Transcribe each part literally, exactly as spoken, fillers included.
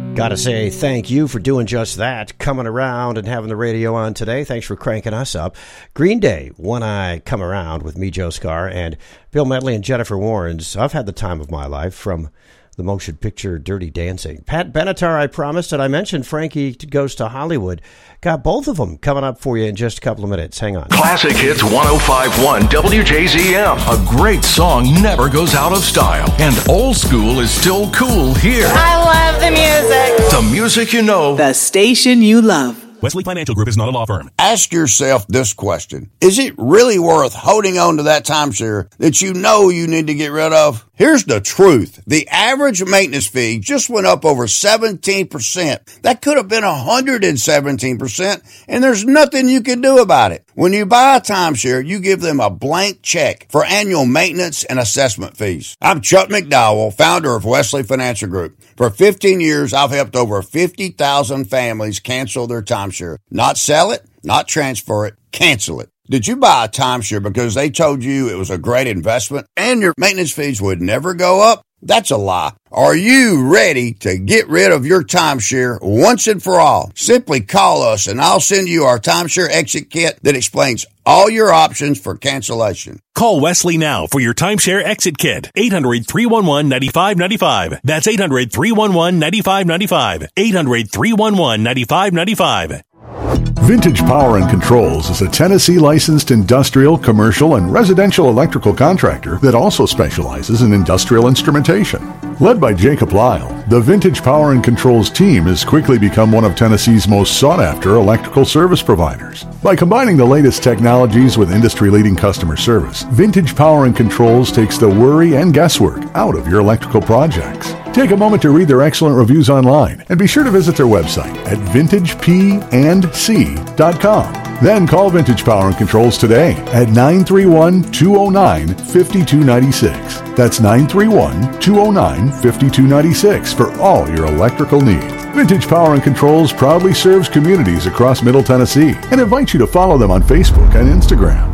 Gotta say thank you for doing just that, coming around and having the radio on today. Thanks for cranking us up. Green Day, When I Come Around with me, Joe Scar, and Bill Medley and Jennifer Warnes. I've had the time of my life from the motion picture Dirty Dancing. Pat Benatar, I promised, and I mentioned Frankie Goes to Hollywood. Got both of them coming up for you in just a couple of minutes. Hang on. Classic Hits one oh five point one W J Z M. A great song never goes out of style, and old school is still cool here. I love the music. The music you know. The station you love. Wesley Financial Group is not a law firm. Ask yourself this question. Is it really worth holding on to that timeshare that you know you need to get rid of? Here's the truth. The average maintenance fee just went up over seventeen percent. That could have been one hundred seventeen percent, and there's nothing you can do about it. When you buy a timeshare, you give them a blank check for annual maintenance and assessment fees. I'm Chuck McDowell, founder of Wesley Financial Group. For fifteen years, I've helped over fifty thousand families cancel their timeshare. Not sell it, not transfer it, cancel it. Did you buy a timeshare because they told you it was a great investment and your maintenance fees would never go up? That's a lie. Are you ready to get rid of your timeshare once and for all? Simply call us and I'll send you our timeshare exit kit that explains all your options for cancellation. Call Wesley now for your timeshare exit kit. eight hundred, three one one, nine five nine five. That's eight hundred, three one one, nine five nine five. eight hundred, three one one, nine five nine five. Vintage Power and Controls is a Tennessee licensed industrial, commercial, and residential electrical contractor that also specializes in industrial instrumentation. Led by Jacob Lyle, the Vintage Power and Controls team has quickly become one of Tennessee's most sought-after electrical service providers. By combining the latest technologies with industry-leading customer service, Vintage Power and Controls takes the worry and guesswork out of your electrical projects. Take a moment to read their excellent reviews online and be sure to visit their website at vintage p and c dot com. Then call Vintage Power and Controls today at nine three one, two oh nine, five two nine six. That's nine three one, two oh nine, five two nine six for all your electrical needs. Vintage Power and Controls proudly serves communities across Middle Tennessee and invites you to follow them on Facebook and Instagram.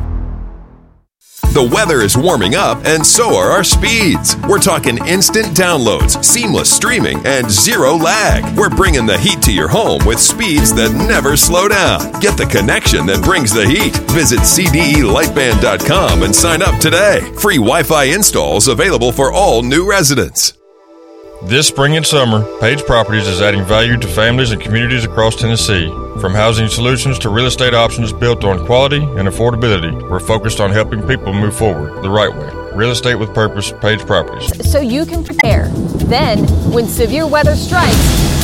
The weather is warming up, and so are our speeds. We're talking instant downloads, seamless streaming, and zero lag. We're bringing the heat to your home with speeds that never slow down. Get the connection that brings the heat. Visit C D E lightband dot com and sign up today. Free Wi-Fi installs available for all new residents. This spring and summer, Page Properties is adding value to families and communities across Tennessee. From housing solutions to real estate options built on quality and affordability, we're focused on helping people move forward the right way. Real estate with purpose, Page Properties. So you can prepare. Then, when severe weather strikes,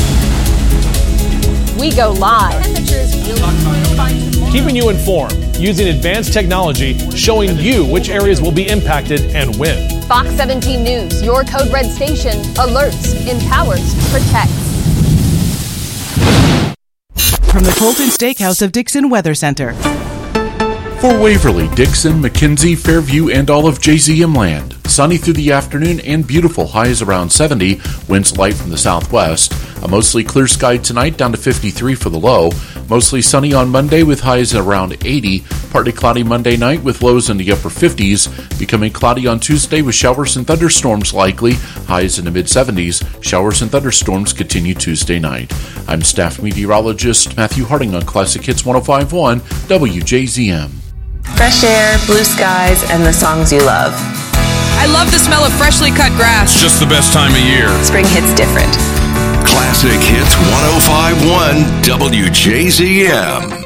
we go live. Keeping you informed using advanced technology, showing you which areas will be impacted and when. Fox seventeen News, your Code Red station, alerts, empowers, protects. From the Colton Steakhouse of Dixon Weather Center. For Waverly, Dixon, McKenzie, Fairview, and all of J Z M land. Sunny through the afternoon and beautiful, highs around seventy, winds light from the southwest. A mostly clear sky tonight, down to fifty-three for the low. Mostly sunny on Monday with highs around eighty. Partly cloudy Monday night with lows in the upper fifties. Becoming cloudy on Tuesday with showers and thunderstorms likely. Highs in the mid-seventies. Showers and thunderstorms continue Tuesday night. I'm staff meteorologist Matthew Harding on Classic Hits one oh five point one W J Z M. Fresh air, blue skies, and the songs you love. I love the smell of freshly cut grass. It's just the best time of year. Spring hits different. Classic Hits one oh five point one W J Z M.